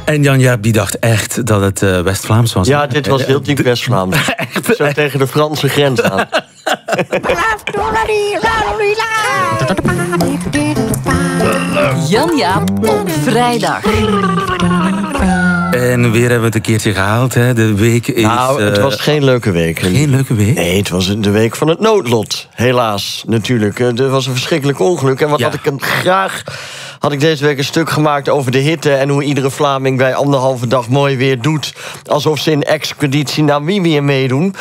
En Jan-Jaap die dacht echt dat het West-Vlaams was. Ja, dit was heel diep West-Vlaams. Zo tegen de Franse grens aan. Jan-Jaap op vrijdag. En weer hebben we het een keertje gehaald. Hè. De week is... Nou, het was geen leuke week. Geen leuke week? Nee, het was de week van het noodlot. Helaas, natuurlijk. Er was een verschrikkelijk ongeluk. En wat had ik graag... had ik deze week een stuk gemaakt over de hitte... en hoe iedere Vlaming bij 1,5 dag mooi weer doet... alsof ze in expeditie Namibië meedoen.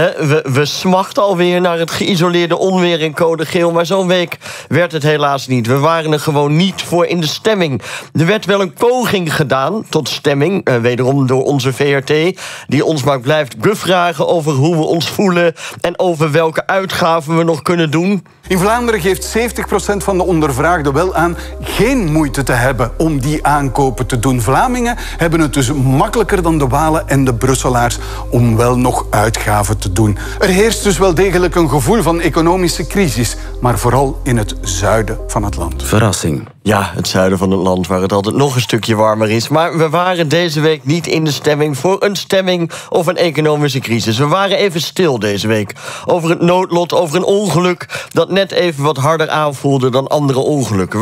We smachten alweer naar het geïsoleerde onweer in code geel... maar zo'n week werd het helaas niet. We waren er gewoon niet voor in de stemming. Er werd wel een poging gedaan tot stemming... wederom door onze VRT... die ons maar blijft bevragen over hoe we ons voelen... en over welke uitgaven we nog kunnen doen... In Vlaanderen geeft 70% van de ondervraagden wel aan geen moeite te hebben om die aankopen te doen. Vlamingen hebben het dus makkelijker dan de Walen en de Brusselaars om wel nog uitgaven te doen. Er heerst dus wel degelijk een gevoel van economische crisis, maar vooral in het zuiden van het land. Verrassing. Ja, het zuiden van het land, waar het altijd nog een stukje warmer is. Maar we waren deze week niet in de stemming voor een stemming of een economische crisis. We waren even stil deze week over het noodlot, over een ongeluk... dat net even wat harder aanvoelde dan andere ongelukken.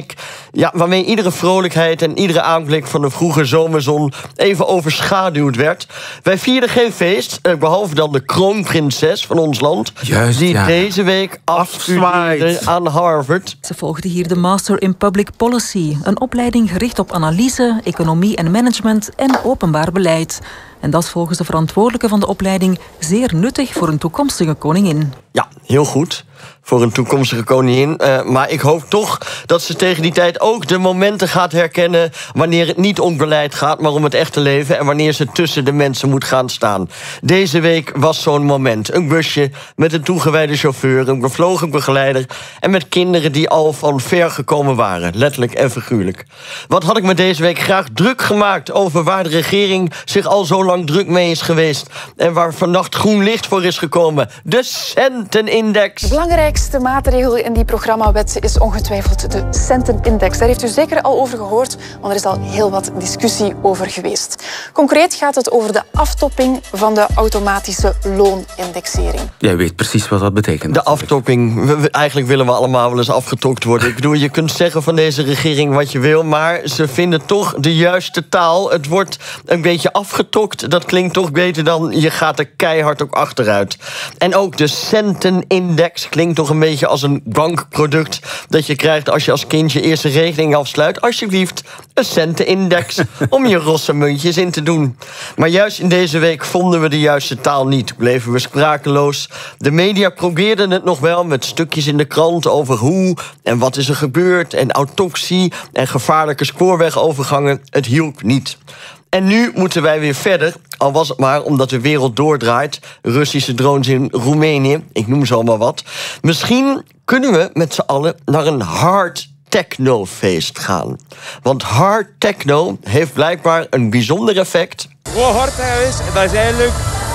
Waarmee iedere vrolijkheid en iedere aanblik van de vroege zomerzon... even overschaduwd werd. Wij vierden geen feest, behalve dan de kroonprinses van ons land... Juist, die deze week afstudeerde aan Harvard. Ze volgde hier de Master in Public Policy. Een opleiding gericht op analyse, economie en management en openbaar beleid. En dat is volgens de verantwoordelijke van de opleiding zeer nuttig voor een toekomstige koningin. Ja, heel goed. Voor een toekomstige koningin. Maar ik hoop toch dat ze tegen die tijd ook de momenten gaat herkennen... wanneer het niet om beleid gaat, maar om het echte leven... en wanneer ze tussen de mensen moet gaan staan. Deze week was zo'n moment. Een busje met een toegewijde chauffeur, een bevlogen begeleider... en met kinderen die al van ver gekomen waren. Letterlijk en figuurlijk. Wat had ik me deze week graag druk gemaakt... over waar de regering zich al zo lang druk mee is geweest... en waar vannacht groen licht voor is gekomen. De Centenindex. De belangrijkste maatregel in die programmawet is ongetwijfeld de Centenindex. Daar heeft u zeker al over gehoord, want er is al heel wat discussie over geweest. Concreet gaat het over de aftopping van de automatische loonindexering. Jij weet precies wat dat betekent. De aftopping. Eigenlijk willen we allemaal wel eens afgetokt worden. Ik bedoel, je kunt zeggen van deze regering wat je wil... maar ze vinden toch de juiste taal. Het wordt een beetje afgetokt. Dat klinkt toch beter dan je gaat er keihard ook achteruit. En ook de Centenindex klinkt toch een beetje als een bankproduct... dat je krijgt als je als kind je eerste rekening afsluit. Alsjeblieft, een Centenindex om je rosse muntjes in te doen. Maar juist in deze week vonden we de juiste taal niet. Bleven we sprakeloos. De media probeerden het nog wel met stukjes in de krant... over hoe en wat is er gebeurd... en autopsie en gevaarlijke spoorwegovergangen. Het hielp niet. En nu moeten wij weer verder, al was het maar omdat de wereld doordraait. Russische drones in Roemenië, ik noem ze allemaal wat. Misschien kunnen we met z'n allen naar een hard techno-feest gaan. Want hard techno heeft blijkbaar een bijzonder effect. Wat hard is, dat is eigenlijk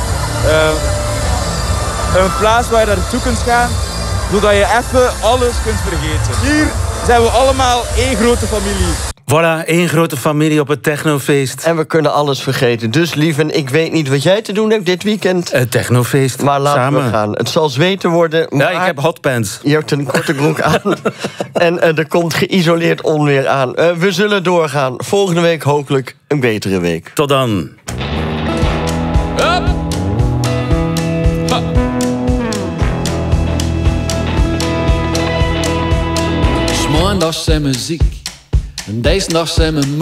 een plaats waar je naartoe kunt gaan... zodat je even alles kunt vergeten. Hier zijn we allemaal één grote familie. Voilà, één grote familie op het technofeest. En we kunnen alles vergeten. Dus lieven, ik weet niet wat jij te doen hebt dit weekend. Het technofeest. Maar laten samen. we gaan. Het zal zweten worden. Maar ja, ik heb hotpants. Je hebt een korte broek aan. En er komt geïsoleerd onweer aan. We zullen doorgaan. Volgende week hopelijk een betere week. Tot dan. Hup. Ha. 's Maandags zijn muziek. En deze dag zijn we